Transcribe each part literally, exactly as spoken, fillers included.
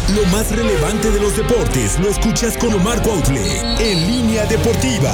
Lo más relevante de los deportes lo escuchas con Omar Cuautle en Línea Deportiva.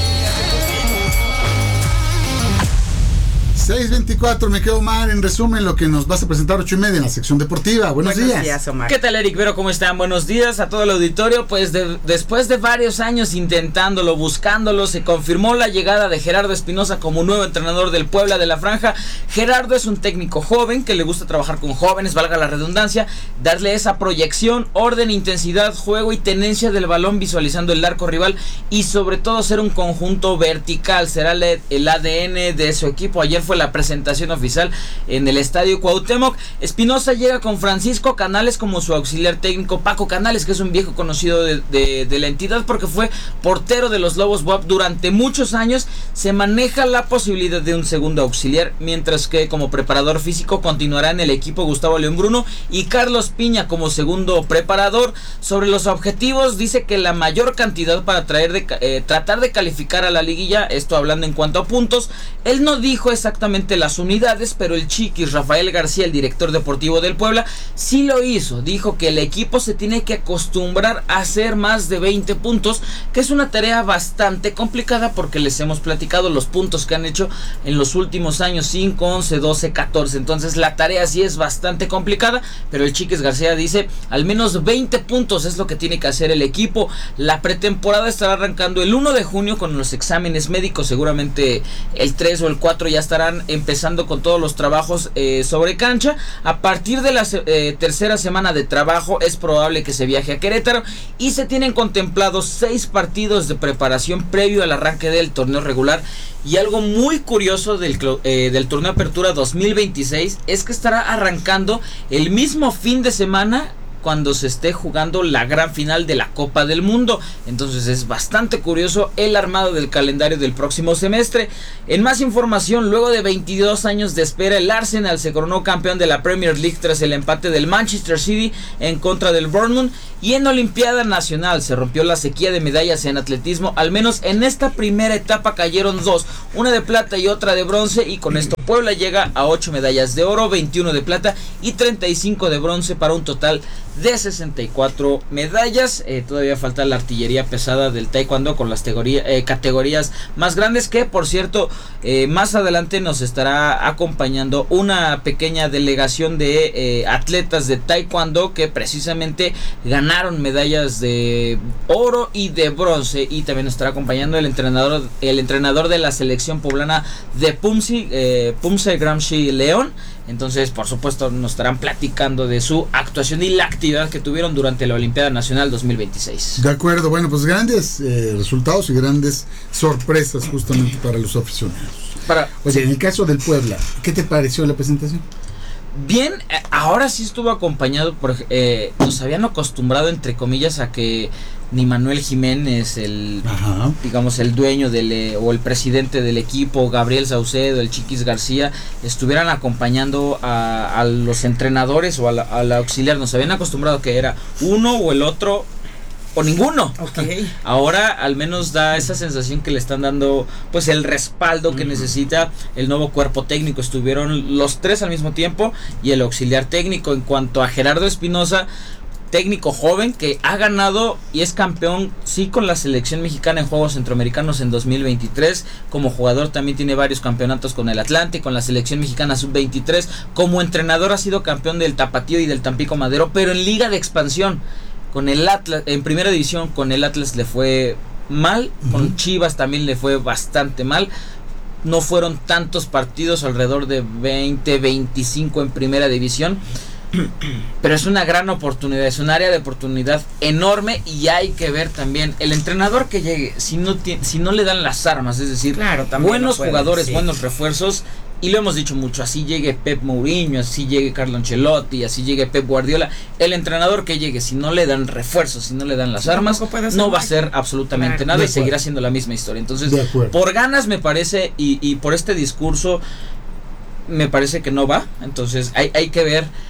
seis veinticuatro, me quedo mal. En resumen, lo que nos vas a presentar ocho y media en la sección deportiva. Buenos, Buenos días. días, Omar. ¿Qué tal, Eric Vero? ¿Cómo están? Buenos días a todo el auditorio. Pues de, después de varios años intentándolo, buscándolo, se confirmó la llegada de Gerardo Espinoza como nuevo entrenador del Puebla de la Franja. Gerardo es un técnico joven que le gusta trabajar con jóvenes, valga la redundancia, darle esa proyección, orden, intensidad, juego y tenencia del balón, visualizando el arco rival y sobre todo ser un conjunto vertical. Será el A D N de su equipo. Ayer fue la presentación oficial en el Estadio Cuauhtémoc. Espinoza llega con Francisco Canales como su auxiliar técnico. Paco Canales, que es un viejo conocido de, de, de la entidad porque fue portero de los Lobos B U A P durante muchos años. Se maneja la posibilidad de un segundo auxiliar, mientras que como preparador físico continuará en el equipo Gustavo León Bruno y Carlos Piña como segundo preparador. Sobre los objetivos, dice que la mayor cantidad para traer de, eh, tratar de calificar a la liguilla, esto hablando en cuanto a puntos. Él no dijo exactamente las unidades, pero el Chiquis Rafael García, el director deportivo del Puebla, sí lo hizo. Dijo que el equipo se tiene que acostumbrar a hacer más de veinte puntos, que es una tarea bastante complicada porque les hemos platicado los puntos que han hecho en los últimos años: cinco, once, doce, catorce. Entonces la tarea sí es bastante complicada, pero el Chiquis García dice al menos veinte puntos es lo que tiene que hacer el equipo. La pretemporada estará arrancando el uno de junio con los exámenes médicos. Seguramente el tres o el cuatro ya estarán empezando con todos los trabajos eh, sobre cancha. A partir de la eh, tercera semana de trabajo es probable que se viaje a Querétaro y se tienen contemplados seis partidos de preparación previo al arranque del torneo regular. Y algo muy curioso del, eh, del torneo Apertura dos mil veintiséis es que estará arrancando el mismo fin de semana cuando se esté jugando la gran final de la Copa del Mundo. Entonces es bastante curioso el armado del calendario del próximo semestre. En más información, luego de veintidós años de espera, el Arsenal se coronó campeón de la Premier League tras el empate del Manchester City en contra del Bournemouth. Y en Olimpiada Nacional se rompió la sequía de medallas en atletismo. Al menos en esta primera etapa cayeron dos, una de plata y otra de bronce, y con esto Puebla llega a ocho medallas de oro, veintiuno de plata y treinta y cinco de bronce, para un total de sesenta y cuatro medallas. Eh, todavía falta la artillería pesada del taekwondo con las teoría, eh, categorías más grandes, que por cierto eh, más adelante nos estará acompañando una pequeña delegación de eh, atletas de taekwondo que precisamente ganaron medallas de oro y de bronce, y también nos estará acompañando el entrenador el entrenador de la selección poblana de Pumsi, eh, Pumse Gramsci León. Entonces, por supuesto, nos estarán platicando de su actuación y la actividad que tuvieron durante la Olimpiada Nacional dos mil veintiséis. De acuerdo, bueno, pues grandes eh, resultados y grandes sorpresas justamente para los aficionados. Para, Oye, en el caso del Puebla, ¿qué te pareció la presentación? Bien, ahora sí estuvo acompañado por, eh, nos habían acostumbrado entre comillas a que ni Manuel Jiménez, el Ajá. digamos el dueño del eh, o el presidente del equipo, Gabriel Saucedo, el Chiquis García, estuvieran acompañando a, a los entrenadores o al a auxiliar. Nos habían acostumbrado que era uno o el otro o ninguno. Okay. Ahora al menos da esa sensación que le están dando pues el respaldo que uh-huh. necesita el nuevo cuerpo técnico. Estuvieron los tres al mismo tiempo y el auxiliar técnico. En cuanto a Gerardo Espinoza, técnico joven que ha ganado y es campeón sí con la selección mexicana en Juegos Centroamericanos en dos mil veintitrés. Como jugador también tiene varios campeonatos con el Atlante, con la selección mexicana sub veintitrés. Como entrenador ha sido campeón del Tapatío y del Tampico Madero, pero en liga de expansión. Con el Atlas, en primera división, con el Atlas le fue mal, uh-huh. con Chivas también le fue bastante mal. No fueron tantos partidos, alrededor de veinte, veinticinco en primera división. Pero es una gran oportunidad, es un área de oportunidad enorme, y hay que ver también el entrenador que llegue, si no tiene, si no le dan las armas, es decir, claro, buenos pueden, jugadores, sí. buenos refuerzos. Y lo hemos dicho mucho, así llegue Pep Mourinho, así llegue Carlo Ancelotti, así llegue Pep Guardiola, el entrenador que llegue, si no le dan refuerzos, si no le dan las sí, armas, no va a hacer absolutamente claro, nada y seguirá siendo la misma historia. Entonces, por ganas me parece, y, y por este discurso, me parece que no va. Entonces hay, hay que ver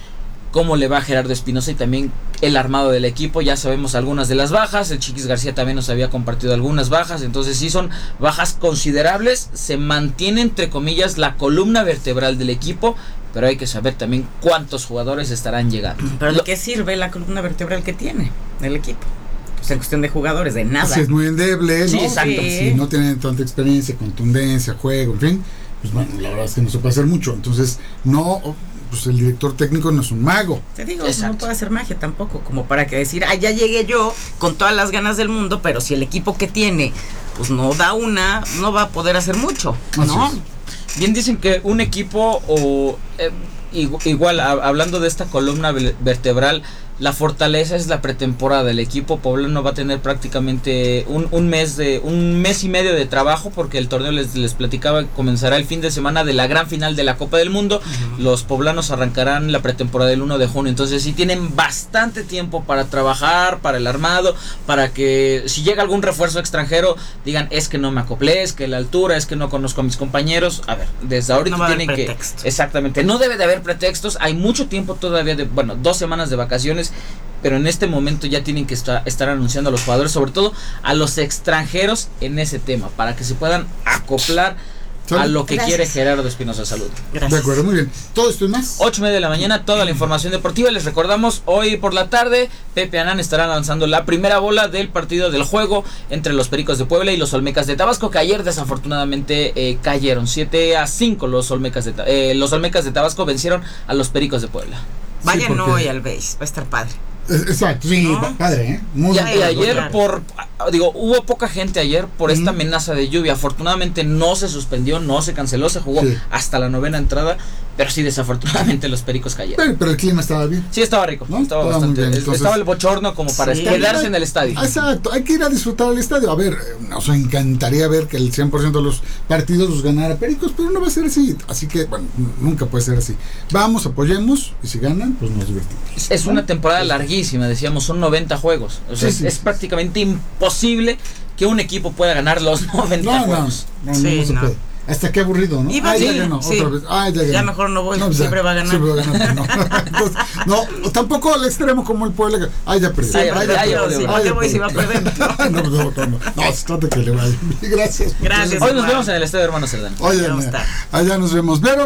cómo le va a Gerardo Espinosa y también el armado del equipo. Ya sabemos algunas de las bajas, el Chiquis García también nos había compartido algunas bajas, entonces sí son bajas considerables. Se mantiene entre comillas la columna vertebral del equipo, pero hay que saber también cuántos jugadores estarán llegando. ¿Pero de qué sirve la columna vertebral que tiene el equipo? Pues en cuestión de jugadores, de nada. Si es muy endeble, sí, ¿no? exacto. Si no tienen tanta experiencia, contundencia, juego, en fin, pues bueno, la verdad es que no se puede hacer mucho. Entonces, no, pues el director técnico no es un mago. Te digo, exacto, no puede hacer magia tampoco, como para que decir, ah, ya llegué yo con todas las ganas del mundo, pero si el equipo que tiene, pues no da una, no va a poder hacer mucho, ¿no? Así es. Bien dicen que un equipo o eh, igual a, hablando de esta columna vertebral, la fortaleza es la pretemporada. El equipo poblano va a tener prácticamente un, un mes de un mes y medio de trabajo, porque el torneo les, les platicaba comenzará el fin de semana de la gran final de la Copa del Mundo. Uh-huh. Los poblanos arrancarán la pretemporada el uno de junio, entonces sí tienen bastante tiempo para trabajar, para el armado, para que si llega algún refuerzo extranjero digan, es que no me acoplé, es que la altura, es que no conozco a mis compañeros. A ver, desde ahorita no tienen que exactamente, no debe de haber pretextos. Hay mucho tiempo todavía de, bueno, dos semanas de vacaciones, pero en este momento ya tienen que estar, estar anunciando a los jugadores, sobre todo a los extranjeros en ese tema, para que se puedan acoplar a lo que Gracias. quiere Gerardo Espinosa. Salud. Gracias. De acuerdo, muy bien. Todo esto y más. Ocho y media de la mañana, toda la información deportiva. Les recordamos, hoy por la tarde, Pepe Anán estará lanzando la primera bola del partido del juego entre los Pericos de Puebla y los Olmecas de Tabasco, que ayer desafortunadamente eh, cayeron siete a cinco. Los Olmecas de, eh, los Olmecas de Tabasco vencieron a los Pericos de Puebla. Vayan sí, porque... hoy al base, va a estar padre. Exacto, sí, ¿no? Padre, ¿eh? Muy ya, y ayer claro. por, digo, hubo poca gente ayer por esta mm. amenaza de lluvia. Afortunadamente no se suspendió, no se canceló, se jugó sí. hasta la novena entrada, pero sí, desafortunadamente los Pericos cayeron. Pero, pero el clima estaba bien. Sí, estaba rico, ¿no? Estaba estaba bastante, bien, entonces, estaba el bochorno como para sí. quedarse en el estadio. Exacto, hay que ir a disfrutar del estadio. A ver, nos encantaría ver que el cien por ciento de los partidos los ganara Pericos, pero no va a ser así. Así que, bueno, nunca puede ser así. Vamos, apoyemos, y si ganan, pues nos divertimos. Es una temporada larguísima, decíamos, son noventa juegos. O sea, sí, sí. Es, es prácticamente imposible que un equipo pueda ganar los noventa no, juegos. No, no, no, sí, no se no. puede. Hasta qué aburrido, ¿no? Iba, Ay, sí, ya ganó, sí. otra vez. Ay, ya ganó. Ya mejor no voy, no, siempre ya, va a ganar. Siempre va a ganar, no. Entonces, no, tampoco al extremo como el Puebla. Ay, ya perdió. Sí, ay, ay, ya ay, sí, ¿para qué voy si va a perder? No, no, no, no. No, se trata que le vaya. Gracias. Gracias. Hoy nos vemos en el estadio Hermano Cerdán. Oye, allá nos vemos. Pero